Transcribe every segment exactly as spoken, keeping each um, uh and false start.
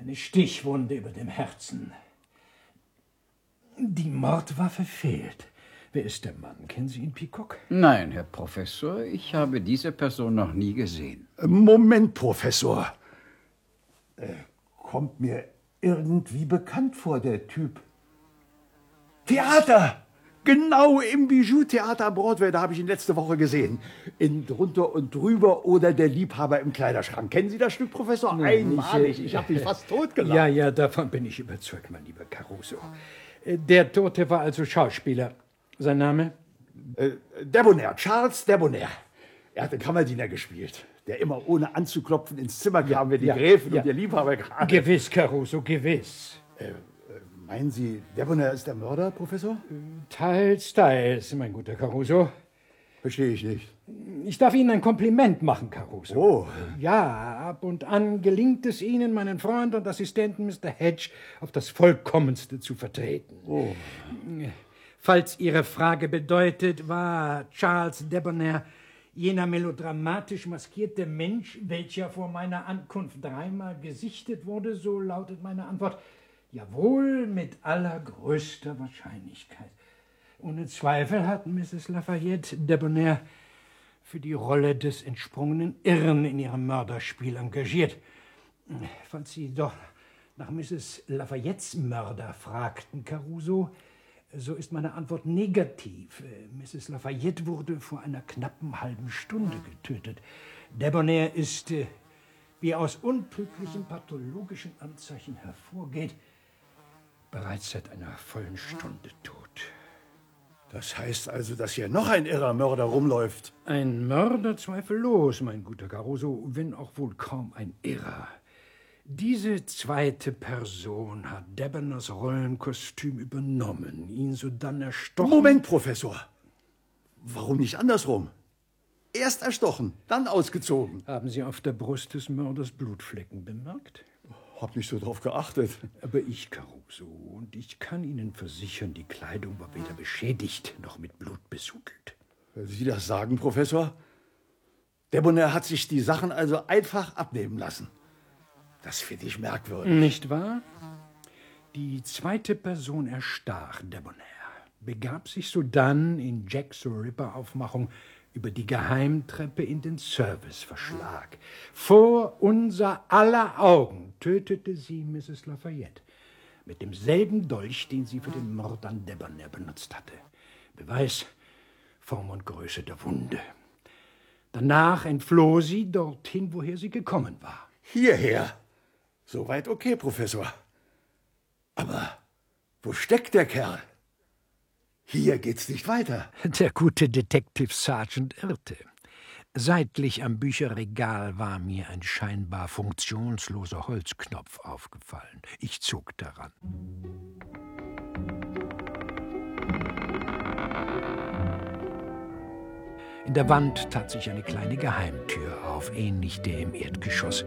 Eine Stichwunde über dem Herzen. Die Mordwaffe fehlt. Wer ist der Mann? Kennen Sie ihn, Peacock? Nein, Herr Professor, ich habe diese Person noch nie gesehen. Moment, Professor. Äh, kommt mir irgendwie bekannt vor, der Typ. Theater! Genau im Bijou-Theater am Broadway, da habe ich ihn letzte Woche gesehen. In Drunter und Drüber oder Der Liebhaber im Kleiderschrank. Kennen Sie das Stück, Professor? Einmalig, ich, ich habe mich fast totgelacht. Ja, ja, davon bin ich überzeugt, mein lieber Caruso. Der Tote war also Schauspieler. Sein Name? Äh, Debonair, Charles Debonair. Er hat den Kammerdiener gespielt, der immer ohne anzuklopfen ins Zimmer kam, ja, wenn die ja, Gräfin ja. und der Liebhaber kamen. Gewiss, Caruso, gewiss. Äh, Meinen Sie, Debonair ist der Mörder, Professor? Teils, teils, mein guter Caruso. Verstehe ich nicht. Ich darf Ihnen ein Kompliment machen, Caruso. Oh. Ja, ab und an gelingt es Ihnen, meinen Freund und Assistenten Mister Hedge auf das Vollkommenste zu vertreten. Oh. Falls Ihre Frage bedeutet, war Charles Debonair jener melodramatisch maskierte Mensch, welcher vor meiner Ankunft dreimal gesichtet wurde, so lautet meine Antwort: Jawohl, mit allergrößter Wahrscheinlichkeit. Ohne Zweifel hat Misses Lafayette Debonair für die Rolle des entsprungenen Irren in ihrem Mörderspiel engagiert. Falls Sie doch nach Misses Lafayettes Mörder fragten, Caruso, so ist meine Antwort negativ. Misses Lafayette wurde vor einer knappen halben Stunde getötet. Debonair ist, wie aus untrüglichen pathologischen Anzeichen hervorgeht, bereits seit einer vollen Stunde tot. Das heißt also, dass hier noch ein irrer Mörder rumläuft. Ein Mörder zweifellos, mein guter Caruso, wenn auch wohl kaum ein Irrer. Diese zweite Person hat Debonairs Rollenkostüm übernommen, ihn sodann erstochen... Moment, Professor. Warum nicht andersrum? Erst erstochen, dann ausgezogen. Haben Sie auf der Brust des Mörders Blutflecken bemerkt? Hab nicht so drauf geachtet. Aber ich, Caruso, und ich kann Ihnen versichern, die Kleidung war weder beschädigt noch mit Blut besudelt. Wenn Sie das sagen, Professor? Debonair hat sich die Sachen also einfach abnehmen lassen. Das finde ich merkwürdig. Nicht wahr? Die zweite Person erstach Debonair, begab sich sodann in Jack the Ripper-Aufmachung über die Geheimtreppe in den Serviceverschlag. Vor unser aller Augen tötete sie Misses Lafayette mit demselben Dolch, den sie für den Mord an Debonair benutzt hatte. Beweis, Form und Größe der Wunde. Danach entfloh sie dorthin, woher sie gekommen war. Hierher? Soweit okay, Professor. Aber wo steckt der Kerl? Hier geht's nicht weiter. Der gute Detective Sergeant irrte. Seitlich am Bücherregal war mir ein scheinbar funktionsloser Holzknopf aufgefallen. Ich zog daran. In der Wand tat sich eine kleine Geheimtür auf, ähnlich der im Erdgeschoss.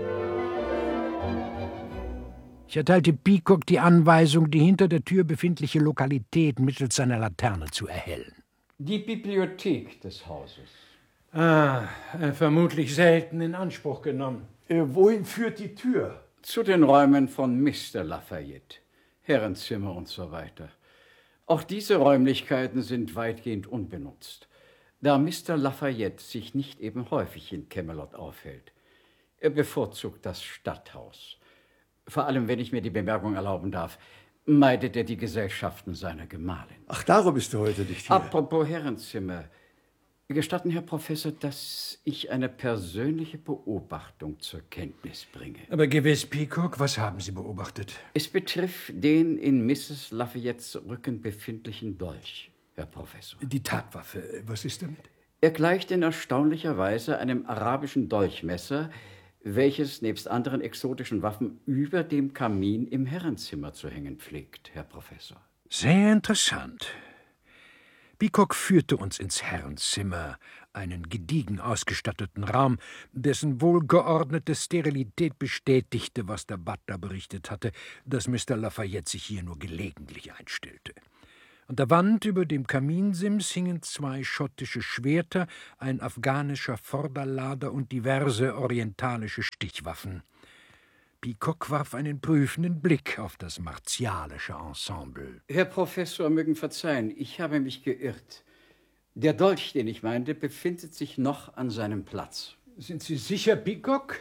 Ich erteilte Peacock die Anweisung, die hinter der Tür befindliche Lokalität mittels seiner Laterne zu erhellen. Die Bibliothek des Hauses. Ah, äh, vermutlich selten in Anspruch genommen. Äh, wohin führt die Tür? Zu den Räumen von Mister Lafayette, Herrenzimmer und so weiter. Auch diese Räumlichkeiten sind weitgehend unbenutzt, da Mister Lafayette sich nicht eben häufig in Camelot aufhält. Er bevorzugt das Stadthaus. Vor allem, wenn ich mir die Bemerkung erlauben darf, meidet er die Gesellschaften seiner Gemahlin. Ach, darum bist du heute nicht hier. Apropos Herrenzimmer. Gestatten, Herr Professor, dass ich eine persönliche Beobachtung zur Kenntnis bringe. Aber gewiss, Peacock, was haben Sie beobachtet? Es betrifft den in Misses Lafayettes Rücken befindlichen Dolch, Herr Professor. Die Tatwaffe, was ist damit? Er gleicht in erstaunlicher Weise einem arabischen Dolchmesser, welches nebst anderen exotischen Waffen über dem Kamin im Herrenzimmer zu hängen pflegt, Herr Professor. Sehr interessant. Peacock führte uns ins Herrenzimmer, einen gediegen ausgestatteten Raum, dessen wohlgeordnete Sterilität bestätigte, was der Butler berichtet hatte, dass Mister Lafayette sich hier nur gelegentlich einstellte. An der Wand über dem Kaminsims hingen zwei schottische Schwerter, ein afghanischer Vorderlader und diverse orientalische Stichwaffen. Peacock warf einen prüfenden Blick auf das martialische Ensemble. Herr Professor, mögen verzeihen, ich habe mich geirrt. Der Dolch, den ich meinte, befindet sich noch an seinem Platz. Sind Sie sicher, Peacock?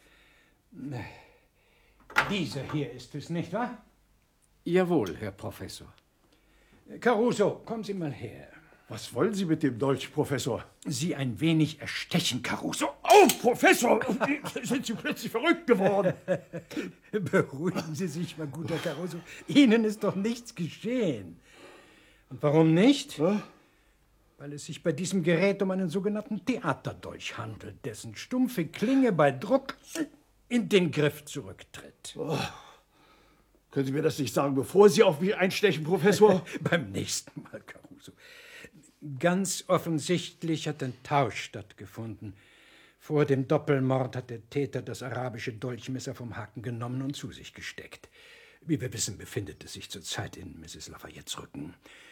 Dieser hier ist es, nicht wahr? Jawohl, Herr Professor. Caruso, kommen Sie mal her. Was wollen Sie mit dem Dolch, Professor? Sie ein wenig erstechen, Caruso. Oh, Professor! Sind Sie plötzlich verrückt geworden? Beruhigen Sie sich, mein guter Caruso. Ihnen ist doch nichts geschehen. Und warum nicht? Hä? Weil es sich bei diesem Gerät um einen sogenannten Theaterdolch handelt, dessen stumpfe Klinge bei Druck in den Griff zurücktritt. Oh. Können Sie mir das nicht sagen, bevor Sie auf mich einstechen, Professor? Beim nächsten Mal, Caruso. Ganz offensichtlich hat ein Tausch stattgefunden. Vor dem Doppelmord hat der Täter das arabische Dolchmesser vom Haken genommen und zu sich gesteckt. Wie wir wissen, befindet es sich zurzeit in Misses Lafayettes Rücken.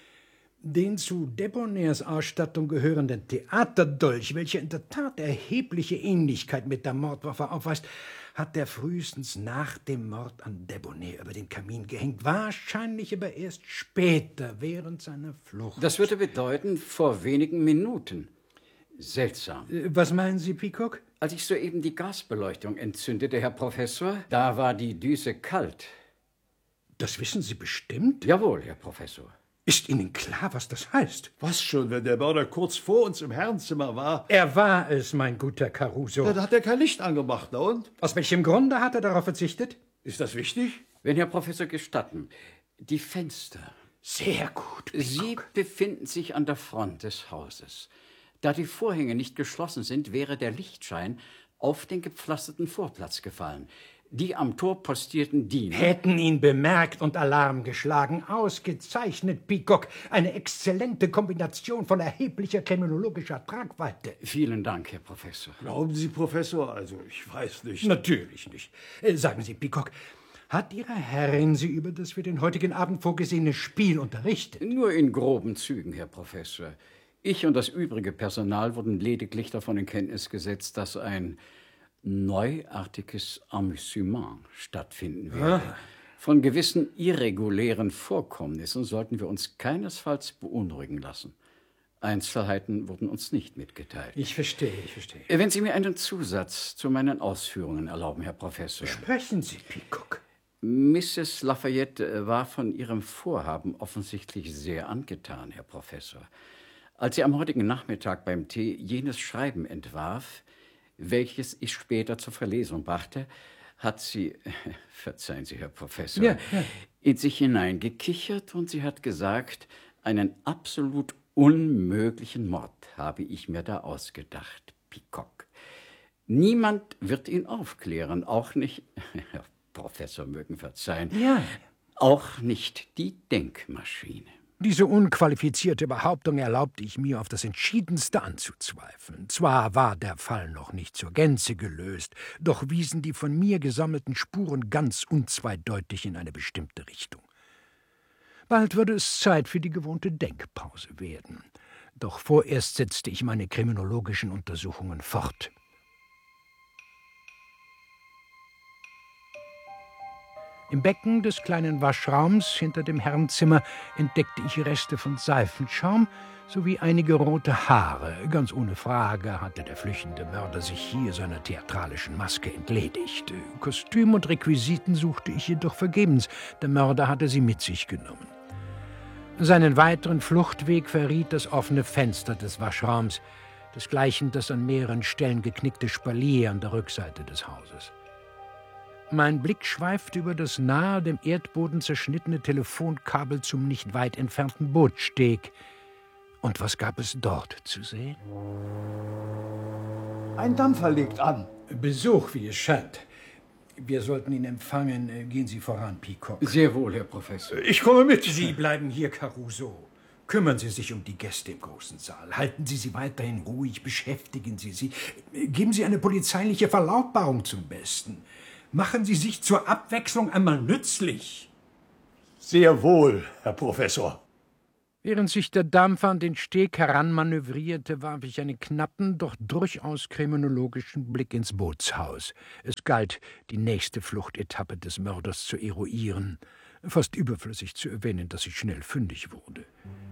Den zu Debonairs Ausstattung gehörenden Theaterdolch, welcher in der Tat erhebliche Ähnlichkeit mit der Mordwaffe aufweist, hat er frühestens nach dem Mord an Debonair über den Kamin gehängt, wahrscheinlich aber erst später, während seiner Flucht. Das würde bedeuten, vor wenigen Minuten. Seltsam. Was meinen Sie, Peacock? Als ich soeben die Gasbeleuchtung entzündete, Herr Professor, da war die Düse kalt. Das wissen Sie bestimmt? Jawohl, Herr Professor. Ist Ihnen klar, was das heißt? Was schon, wenn der Mörder kurz vor uns im Herrenzimmer war? Er war es, mein guter Caruso. Dann hat er kein Licht angemacht, na und? Aus welchem Grunde hat er darauf verzichtet? Ist das wichtig? Wenn Herr Professor gestatten, die Fenster. Sehr gut, Peacock. Sie befinden sich an der Front des Hauses. Da die Vorhänge nicht geschlossen sind, wäre der Lichtschein auf den gepflasterten Vorplatz gefallen. Die am Tor postierten Diener hätten ihn bemerkt und Alarm geschlagen. Ausgezeichnet, Peacock. Eine exzellente Kombination von erheblicher kriminologischer Tragweite. Vielen Dank, Herr Professor. Glauben Sie, Professor? Also, ich weiß nicht. Natürlich nicht. Äh, sagen Sie, Peacock, hat Ihre Herrin Sie über das für den heutigen Abend vorgesehene Spiel unterrichtet? Nur in groben Zügen, Herr Professor. Ich und das übrige Personal wurden lediglich davon in Kenntnis gesetzt, dass ein neuartiges Amüsement stattfinden werde. Ah. Von gewissen irregulären Vorkommnissen sollten wir uns keinesfalls beunruhigen lassen. Einzelheiten wurden uns nicht mitgeteilt. Ich verstehe, ich verstehe. Wenn Sie mir einen Zusatz zu meinen Ausführungen erlauben, Herr Professor. Sprechen Sie, Peacock. Misses Lafayette war von Ihrem Vorhaben offensichtlich sehr angetan, Herr Professor. Als sie am heutigen Nachmittag beim Tee jenes Schreiben entwarf, welches ich später zur Verlesung brachte, hat sie, verzeihen Sie, Herr Professor, ja, ja. in sich hineingekichert und sie hat gesagt, einen absolut unmöglichen Mord habe ich mir da ausgedacht, Peacock. Niemand wird ihn aufklären, auch nicht, Herr Professor mögen verzeihen, ja. auch nicht die Denkmaschine. Diese unqualifizierte Behauptung erlaubte ich mir auf das Entschiedenste anzuzweifeln. Zwar war der Fall noch nicht zur Gänze gelöst, doch wiesen die von mir gesammelten Spuren ganz unzweideutig in eine bestimmte Richtung. Bald würde es Zeit für die gewohnte Denkpause werden. Doch vorerst setzte ich meine kriminologischen Untersuchungen fort. Im Becken des kleinen Waschraums hinter dem Herrenzimmer entdeckte ich Reste von Seifenschaum sowie einige rote Haare. Ganz ohne Frage hatte der flüchtende Mörder sich hier seiner theatralischen Maske entledigt. Kostüm und Requisiten suchte ich jedoch vergebens. Der Mörder hatte sie mit sich genommen. Seinen weiteren Fluchtweg verriet das offene Fenster des Waschraums, desgleichen das an mehreren Stellen geknickte Spalier an der Rückseite des Hauses. Mein Blick schweifte über das nahe dem Erdboden zerschnittene Telefonkabel zum nicht weit entfernten Bootssteg. Und was gab es dort zu sehen? Ein Dampfer legt an. Besuch, wie es scheint. Wir sollten ihn empfangen. Gehen Sie voran, Peacock. Sehr wohl, Herr Professor. Ich komme mit. Sie bleiben hier, Caruso. Kümmern Sie sich um die Gäste im großen Saal. Halten Sie sie weiterhin ruhig, beschäftigen Sie sie. Geben Sie eine polizeiliche Verlautbarung zum Besten. Machen Sie sich zur Abwechslung einmal nützlich. Sehr wohl, Herr Professor. Während sich der Dampfer an den Steg heranmanövrierte, warf ich einen knappen, doch durchaus kriminologischen Blick ins Bootshaus. Es galt, die nächste Fluchtetappe des Mörders zu eruieren. Fast überflüssig zu erwähnen, dass ich schnell fündig wurde.